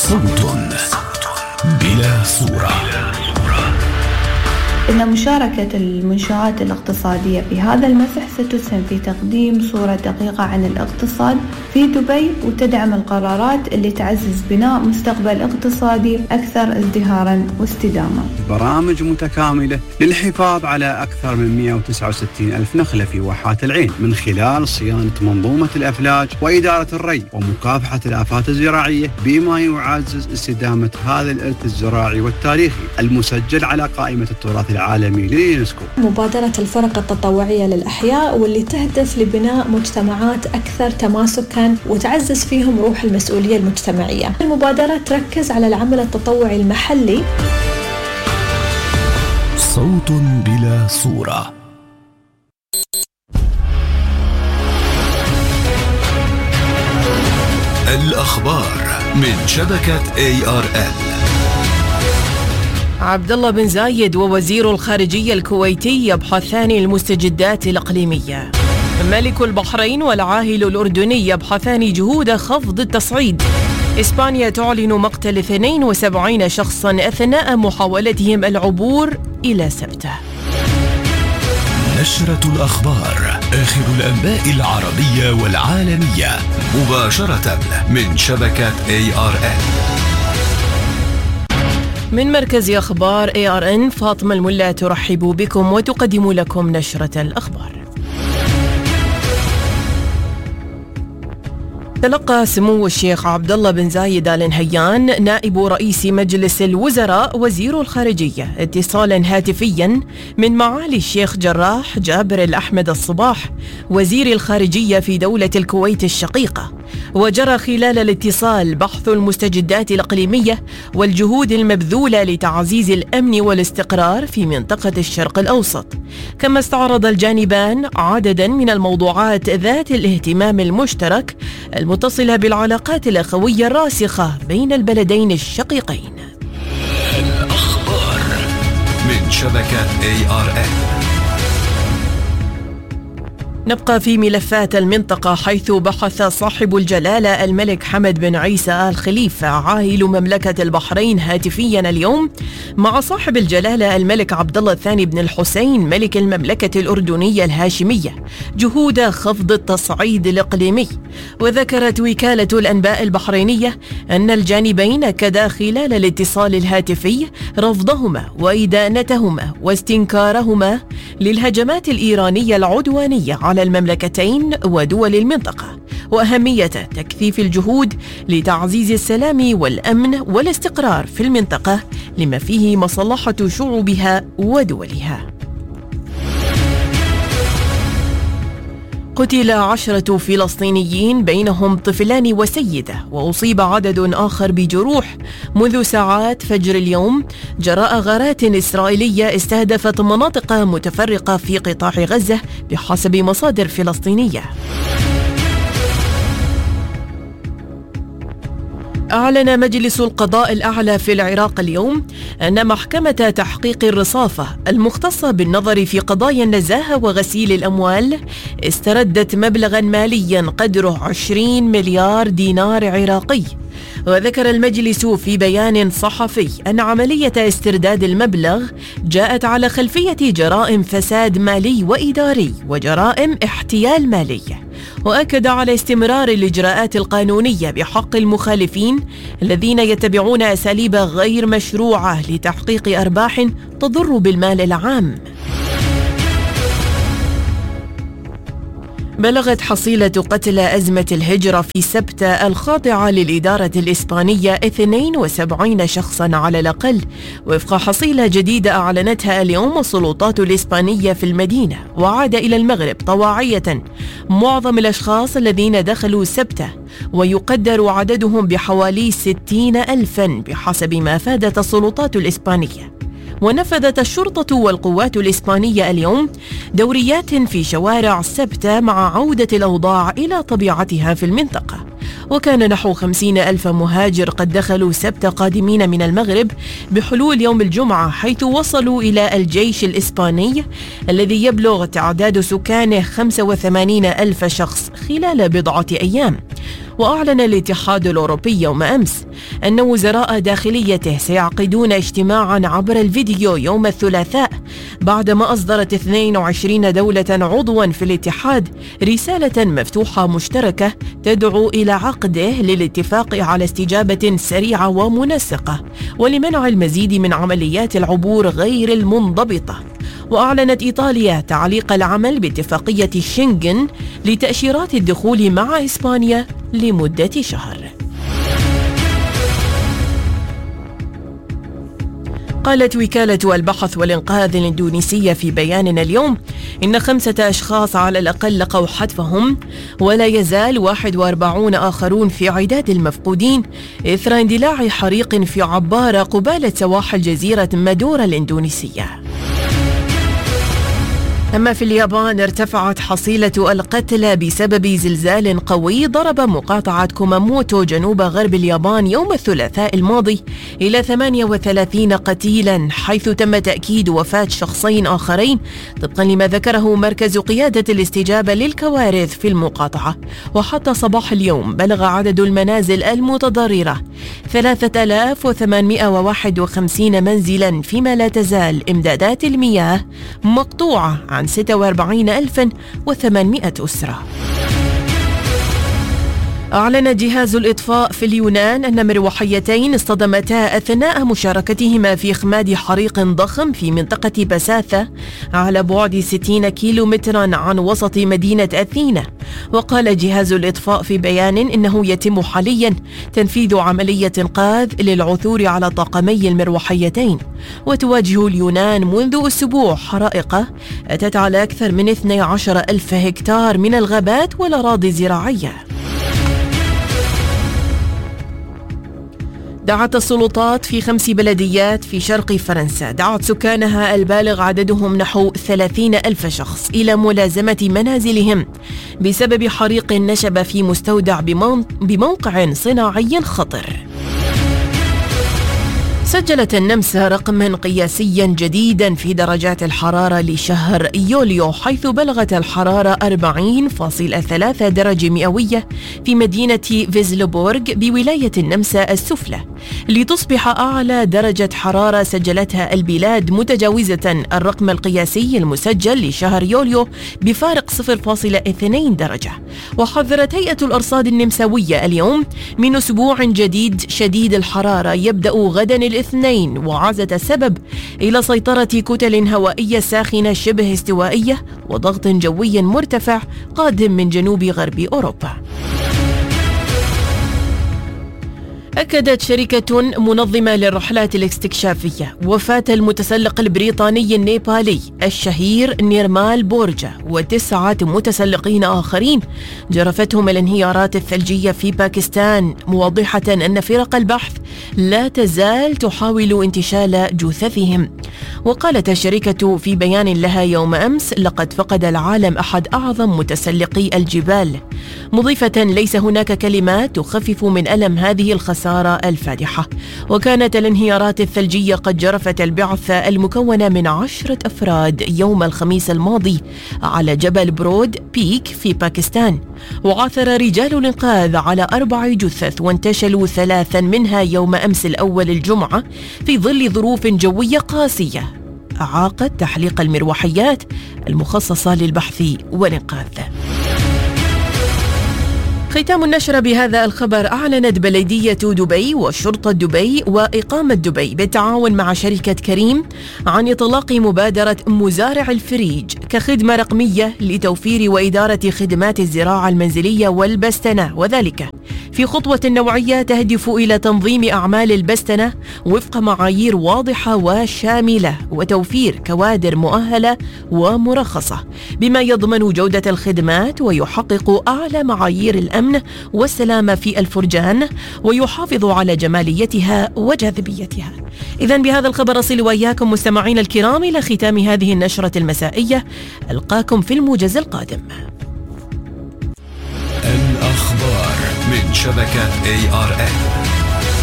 صوت بلا صورة. إن مشاركة المنشآت الاقتصادية في هذا المسح ستسهم في تقديم صورة دقيقة عن الاقتصاد في دبي، وتدعم القرارات اللي تعزز بناء مستقبل اقتصادي أكثر ازدهاراً واستدامة. برامج متكاملة للحفاظ على أكثر من 169 ألف نخلة في واحات العين من خلال صيانة منظومة الأفلاج وإدارة الري ومكافحة الآفات الزراعية، بما يعزز استدامة هذا الإرث الزراعي والتاريخي المسجل على قائمة التراث العالمي لليونسكو. مبادرة الفرق التطوعية للأحياء واللي تهدف لبناء مجتمعات أكثر تماسكاً وتعزز فيهم روح المسؤولية المجتمعية. المبادرة تركز على العمل التطوعي المحلي. صوت بلا صورة. الأخبار من شبكة ARN. عبد الله بن زايد ووزير الخارجية الكويتي يبحثان المستجدات الإقليمية. ملك البحرين والعاهل الأردني يبحثان جهود خفض التصعيد. إسبانيا تعلن مقتل 72 شخصا أثناء محاولتهم العبور إلى سبتة. نشرة الأخبار، آخر الأنباء العربية والعالمية، مباشرة من شبكة ARN. من مركز أخبار ARN، فاطمة الملا ترحب بكم وتقدم لكم نشرة الأخبار. تلقى سمو الشيخ عبد الله بن زايد آل نهيان نائب رئيس مجلس الوزراء وزير الخارجية اتصالا هاتفيا من معالي الشيخ جراح جابر الأحمد الصباح وزير الخارجية في دولة الكويت الشقيقة، وجرى خلال الاتصال بحث المستجدات الإقليمية والجهود المبذولة لتعزيز الأمن والاستقرار في منطقة الشرق الأوسط. كما استعرض الجانبان عددا من الموضوعات ذات الاهتمام المشترك المتصلة بالعلاقات الأخوية الراسخة بين البلدين الشقيقين. الأخبار من شبكة ARN. نبقى في ملفات المنطقة، حيث بحث صاحب الجلالة الملك حمد بن عيسى آل خليفة عاهل مملكة البحرين هاتفيا اليوم مع صاحب الجلالة الملك عبد الله الثاني بن الحسين ملك المملكة الأردنية الهاشمية جهود خفض التصعيد الإقليمي. وذكرت وكالة الأنباء البحرينية أن الجانبين أكدا خلال الاتصال الهاتفي رفضهما وإدانتهما واستنكارهما للهجمات الإيرانية العدوانية على المملكتين ودول المنطقة، وأهمية تكثيف الجهود لتعزيز السلام والأمن والاستقرار في المنطقة لما فيه مصلحة شعوبها ودولها. قتل 10 فلسطينيين بينهم طفلان وسيدة، وأصيب عدد آخر بجروح منذ ساعات فجر اليوم جراء غارات إسرائيلية استهدفت مناطق متفرقة في قطاع غزة بحسب مصادر فلسطينية. أعلن مجلس القضاء الأعلى في العراق اليوم أن محكمة تحقيق الرصافة المختصة بالنظر في قضايا النزاهة وغسيل الأموال استردت مبلغا ماليا قدره 20 مليار دينار عراقي. وذكر المجلس في بيان صحفي أن عملية استرداد المبلغ جاءت على خلفية جرائم فساد مالي وإداري وجرائم احتيال مالي، وأكد على استمرار الإجراءات القانونية بحق المخالفين الذين يتبعون أساليب غير مشروعة لتحقيق أرباح تضر بالمال العام. بلغت حصيلة قتلى أزمة الهجرة في سبتة الخاضعة للإدارة الإسبانية 72 شخصا على الأقل، وفق حصيلة جديدة أعلنتها اليوم السلطات الإسبانية في المدينة. وعاد إلى المغرب طواعية معظم الأشخاص الذين دخلوا سبتة، ويقدر عددهم بحوالي 60,000 بحسب ما أفادت السلطات الإسبانية. ونفذت الشرطة والقوات الإسبانية اليوم دوريات في شوارع سبتة مع عودة الأوضاع إلى طبيعتها في المنطقة، وكان نحو 50,000 مهاجر قد دخلوا السبت قادمين من المغرب بحلول يوم الجمعة، حيث وصلوا إلى الجيش الإسباني الذي يبلغ تعداد سكانه 85,000 شخص خلال بضعة أيام. وأعلن الاتحاد الأوروبي يوم أمس أن وزراء داخليته سيعقدون اجتماعا عبر الفيديو يوم الثلاثاء بعدما أصدرت 22 دولة عضوا في الاتحاد رسالة مفتوحة مشتركة تدعو إلى عقده للاتفاق على استجابة سريعة ومنسقة ولمنع المزيد من عمليات العبور غير المنضبطة. وأعلنت إيطاليا تعليق العمل باتفاقية شنغن لتأشيرات الدخول مع إسبانيا لمدة شهر. قالت وكالة البحث والإنقاذ الإندونيسية في بيان اليوم إن 5 أشخاص على الأقل لقوا حتفهم، ولا يزال 41 آخرون في عداد المفقودين إثر اندلاع حريق في عبارة قبالة سواحل جزيرة مادورا الإندونيسية. أما في اليابان ارتفعت حصيلة القتلى بسبب زلزال قوي ضرب مقاطعة كوماموتو جنوب غرب اليابان يوم الثلاثاء الماضي إلى 38 قتيلا، حيث تم تأكيد وفاة شخصين آخرين طبقا لما ذكره مركز قيادة الاستجابة للكوارث في المقاطعة. وحتى صباح اليوم بلغ عدد المنازل المتضررة 3851 منزلا، فيما لا تزال إمدادات المياه مقطوعة عن 46,800 أسرة. أعلن جهاز الإطفاء في اليونان أن مروحيتين اصطدمتا أثناء مشاركتهما في إخماد حريق ضخم في منطقة بساثة على بعد 60 كيلومترا عن وسط مدينة أثينا. وقال جهاز الإطفاء في بيان إنه يتم حاليا تنفيذ عملية إنقاذ للعثور على طاقمي المروحيتين. وتواجه اليونان منذ أسبوع حرائق أتت على أكثر من 12,000 هكتار من الغابات والأراضي الزراعية. دعت السلطات في 5 بلديات في شرق فرنسا سكانها البالغ عددهم نحو 30,000 شخص إلى ملازمة منازلهم بسبب حريق نشب في مستودع بموقع صناعي خطر. سجلت النمسا رقما قياسيا جديدا في درجات الحرارة لشهر يوليو، حيث بلغت الحرارة 40.3 درجة مئوية في مدينة فيزلوبورغ بولاية النمسا السفلى، لتصبح أعلى درجة حرارة سجلتها البلاد، متجاوزة الرقم القياسي المسجل لشهر يوليو بفارق 0.2 درجة. وحذرت هيئة الأرصاد النمساوية اليوم من أسبوع جديد شديد الحرارة يبدأ غدا الاثنين، وعزت السبب إلى سيطرة كتل هوائية ساخنة شبه استوائية وضغط جوي مرتفع قادم من جنوب غرب أوروبا. أكدت شركة منظمة للرحلات الاستكشافية وفاة المتسلق البريطاني النيبالي الشهير نيرمال بورجا و9 متسلقين آخرين جرفتهم الانهيارات الثلجية في باكستان، موضحة أن فرق البحث لا تزال تحاول انتشال جثثهم. وقالت الشركة في بيان لها يوم أمس: لقد فقد العالم أحد أعظم متسلقي الجبال، مضيفة ليس هناك كلمات تخفف من ألم هذه الخسارة الفادحة. وكانت الانهيارات الثلجية قد جرفت البعثة المكونة من 10 أفراد يوم الخميس الماضي على جبل برود بيك في باكستان، وعثر رجال الإنقاذ على 4 جثث وانتشلوا 3 منها يوم أمس الأول الجمعة في ظل ظروف جوية قاسية أعاقت تحليق المروحيات المخصصة للبحث والإنقاذ. ختام النشرة بهذا الخبر: أعلنت بلدية دبي وشرطة دبي وإقامة دبي بالتعاون مع شركة كريم عن إطلاق مبادرة مزارع الفريج كخدمة رقمية لتوفير وإدارة خدمات الزراعة المنزلية والبستنة، وذلك في خطوة نوعية تهدف إلى تنظيم أعمال البستنة وفق معايير واضحة وشاملة وتوفير كوادر مؤهلة ومرخصة، بما يضمن جودة الخدمات ويحقق أعلى معايير الأمن والسلامة في الفرجان ويحافظ على جماليتها وجاذبيتها. إذن بهذا الخبر أصل وإياكم مستمعين الكرام إلى ختام هذه النشرة المسائية. ألقاكم في الموجز القادم. الأخبار من شبكة ARN.